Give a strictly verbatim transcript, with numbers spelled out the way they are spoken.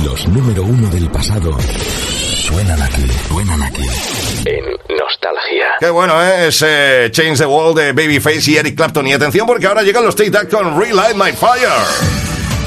Los número uno del pasado suenan aquí, suenan aquí. En Nostalgia. Qué bueno, ¿eh? Es eh, Change the World de Babyface y Eric Clapton. Y atención porque ahora llegan los Tate Act con Relight My Fire.